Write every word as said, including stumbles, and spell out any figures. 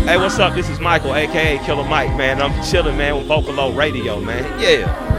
Hey, what's up? This is Michael, a k a. Killer Mike, man. I'm chilling, man, with Vocalo Radio, man. Yeah.